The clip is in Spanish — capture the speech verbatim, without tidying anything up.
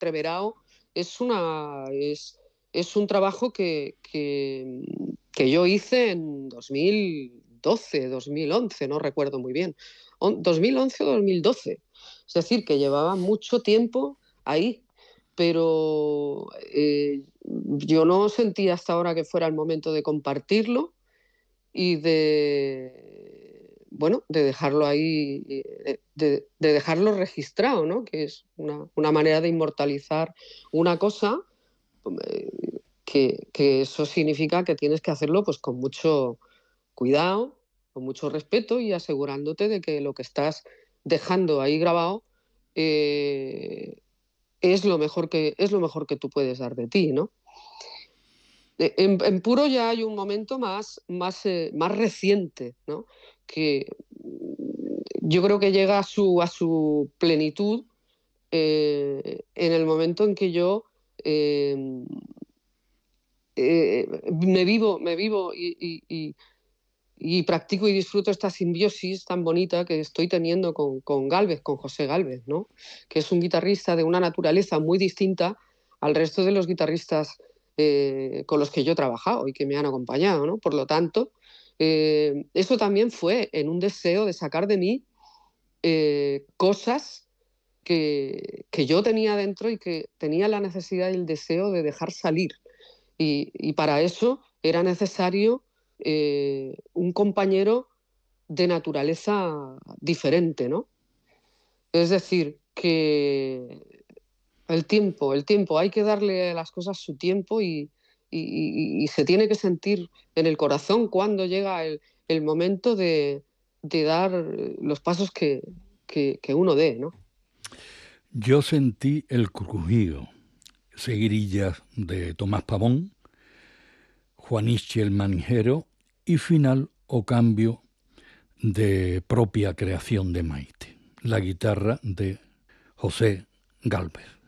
entreverado, es, una, es, es un trabajo que, que, que yo hice en dos mil doce, dos mil once, no recuerdo muy bien, dos mil once o dos mil doce. Es decir, que llevaba mucho tiempo ahí, pero eh, yo no sentía hasta ahora que fuera el momento de compartirlo y de, bueno, de dejarlo ahí, de, de dejarlo registrado, ¿no? Que es una, una manera de inmortalizar una cosa, eh, que, que eso significa que tienes que hacerlo pues con mucho cuidado, con mucho respeto y asegurándote de que lo que estás dejando ahí grabado eh, es lo mejor que es lo mejor que tú puedes dar de ti, ¿no? En, en Puro ya hay un momento más, más, eh, más reciente, ¿no? Que yo creo que llega a su, a su plenitud eh, en el momento en que yo eh, eh, me vivo, me vivo y, y, y, y practico y disfruto esta simbiosis tan bonita que estoy teniendo con, con Gálvez, con José Gálvez, ¿no? Que es un guitarrista de una naturaleza muy distinta al resto de los guitarristas eh, con los que yo he trabajado y que me han acompañado, ¿no? Por lo tanto, eh, eso también fue en un deseo de sacar de mí eh, cosas que, que yo tenía dentro y que tenía la necesidad y el deseo de dejar salir. Y, y para eso era necesario eh, un compañero de naturaleza diferente, ¿no? Es decir, que el tiempo, el tiempo, hay que darle a las cosas su tiempo y, y, y se tiene que sentir en el corazón cuando llega el, el momento de, de, dar los pasos que, que, que uno dé, ¿no? Yo sentí el crujido, seguirillas de Tomás Pavón, Juanichi el Manijero y final o cambio de propia creación de Maite, la guitarra de José Gálvez.